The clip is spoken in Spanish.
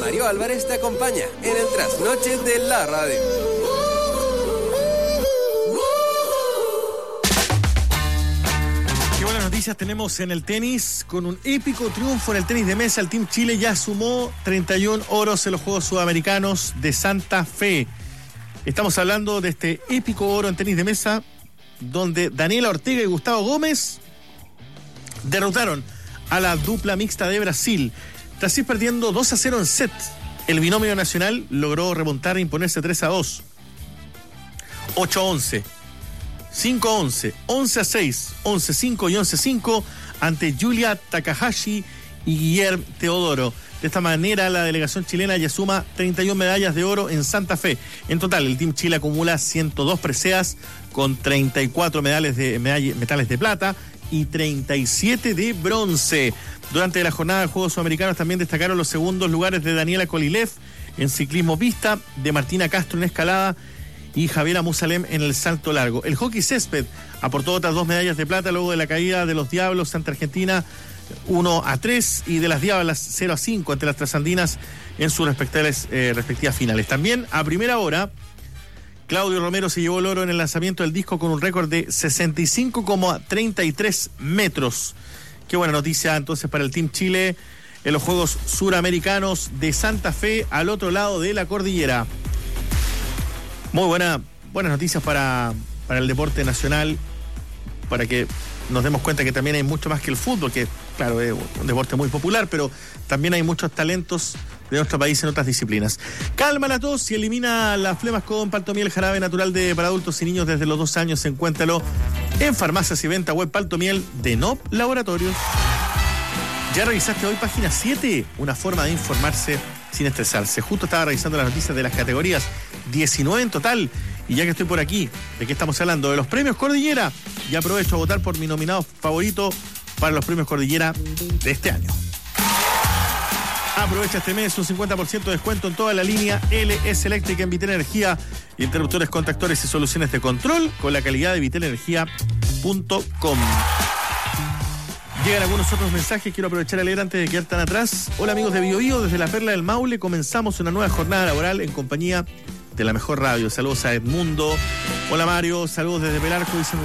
Mario Álvarez te acompaña en el trasnoche de la radio. Qué buenas noticias tenemos en el tenis. Con un épico triunfo en el tenis de mesa, el Team Chile ya sumó 31 oros en los Juegos Sudamericanos de Santa Fe. Estamos hablando de este épico oro en tenis de mesa, donde Daniela Ortega y Gustavo Gómez derrotaron a la dupla mixta de Brasil. Tras ir perdiendo 2-0 en set, el binomio nacional logró remontar e imponerse 3-2, 8-11, 5-11, 11-6, 11-5 y 11-5 ante Yulia Takahashi y Guillermo Teodoro. De esta manera, la delegación chilena ya suma 31 medallas de oro en Santa Fe. En total, el Team Chile acumula 102 preseas con 34 metales de plata y 37 de bronce. Durante la jornada de Juegos Sudamericanos también destacaron los segundos lugares de Daniela Kolilev en ciclismo pista, de Martina Castro en escalada y Javiera Musalem en el salto largo. El hockey césped aportó otras 2 medallas de plata luego de la caída de los Diablos ante Argentina 1-3 y de las Diablas 0-5 ante las Trasandinas en sus respectivas finales. También a primera hora, Claudio Romero se llevó el oro en el lanzamiento del disco con un récord de 65,33 metros. Qué buena noticia entonces para el Team Chile en los Juegos Suramericanos de Santa Fe, al otro lado de la cordillera. Muy buenas noticias para el deporte nacional, para que nos demos cuenta que también hay mucho más que el fútbol, que claro, es un deporte muy popular, pero también hay muchos talentos de nuestro país en otras disciplinas. Calma la tos y elimina las flemas con Paltomiel, jarabe natural para adultos y niños desde los 2 años. Encuéntralo en farmacias y venta web Paltomiel de NOP Laboratorios. ¿Ya revisaste hoy página 7? Una forma de informarse sin estresarse. Justo estaba revisando las noticias de las categorías, 19 en total. Y ya que estoy por aquí, ¿de qué estamos hablando? De los premios Cordillera. Y aprovecho a votar por mi nominado favorito para los premios Cordillera de este año. Aprovecha este mes un 50% de descuento en toda la línea LS Eléctrica en Vitel Energía, interruptores, contactores y soluciones de control con la calidad de vitelenergia.com. Llegan algunos otros mensajes, quiero aprovechar a leer antes de quedar tan atrás. Hola amigos de Bio Bio, desde la Perla del Maule comenzamos una nueva jornada laboral en compañía de la mejor radio. Saludos a Edmundo. Hola Mario, saludos desde Pelarco, dice